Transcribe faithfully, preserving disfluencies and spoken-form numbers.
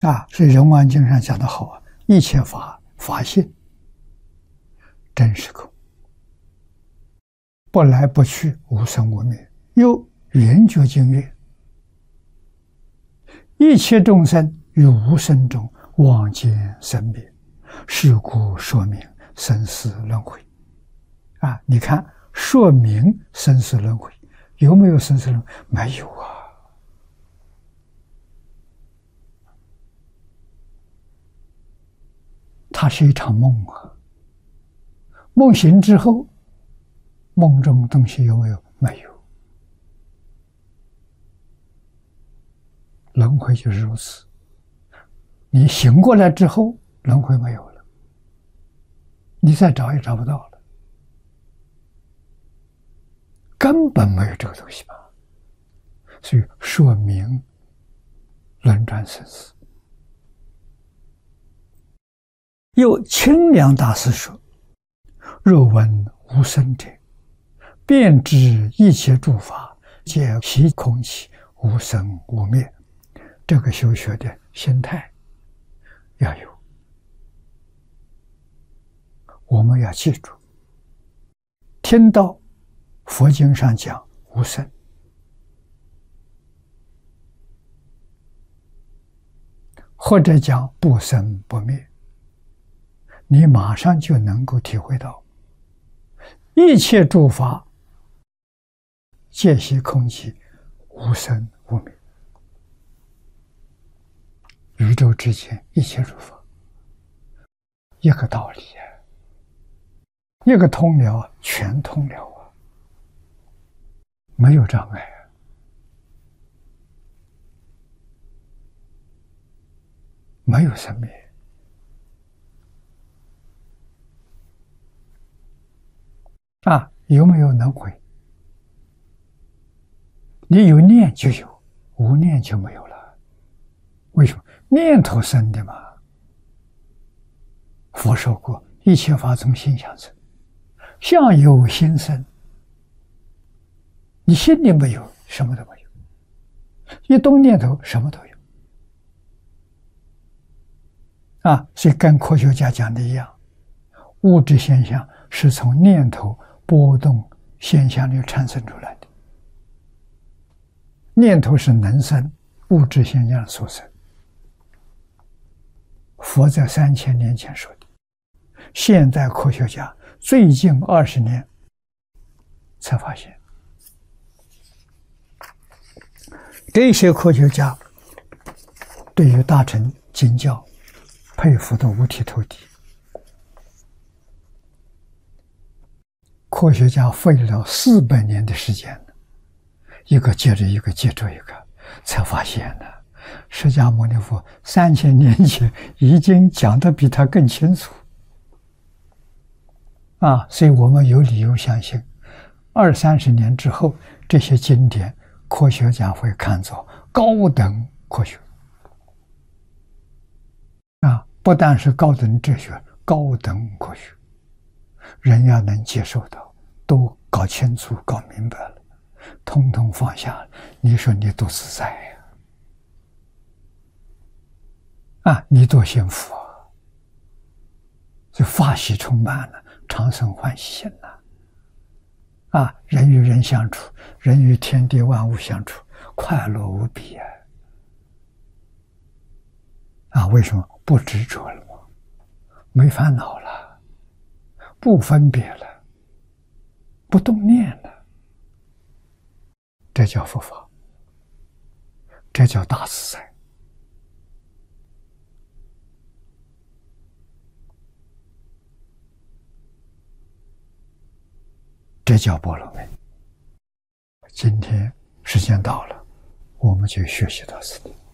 啊，所以《人王经》上讲得好啊，一切法法性，真是空，不来不去，无生无灭。又圆觉经曰：一切众生于无生中妄见生灭，是故说明生死轮回。啊，你看，说明生死轮回，有没有生死轮回？没有啊。它是一场梦啊。梦醒之后，梦中东西有没有？没有。轮回就是如此。你醒过来之后，轮回没有了，你再找也找不到了，根本没有这个东西嘛。所以说明轮转生死。又清凉大师说：若闻无生者，便知一切诸法皆悉空寂，无生无灭。这个修学的心态要有，我们要记住，听到佛经上讲无生，或者讲不生不灭，你马上就能够体会到一切诸法皆悉空寂，无生无灭。宇宙之间一切诸法一个道理啊，一个通了，全通了啊，没有障碍啊。没有生灭啊，有没有轮回？你有念就有，无念就没有了。为什么？念头生的嘛。佛说过，一切法从心想生，相由心生。你心里没有，什么都没有；一动念头，什么都有。啊，所以跟科学家讲的一样，物质现象是从念头波动现象里产生出来的。念头是能生，物质现象所生。佛在三千年前说的，现代科学家最近二十年才发现，这些科学家对于大乘经教佩服的五体投地。科学家费了四百年的时间，一个接着一个接着一个，才发现呢，释迦牟尼佛三千年前已经讲得比他更清楚啊！所以我们有理由相信，二三十年之后，这些经典科学家会看作高等科学啊，不但是高等哲学，高等科学，人要能接受到，都搞清楚、搞明白了，通通放下了，你说你多自在呀！啊，你多幸福啊！就法喜充满了，长生欢喜心了。啊，人与人相处，人与天地万物相处，快乐无比啊！啊，为什么？不执着了吗？没烦恼了，不分别了，不动念了，这叫佛法，这叫大自在。这叫波罗蜜。今天时间到了，我们就学习到此地。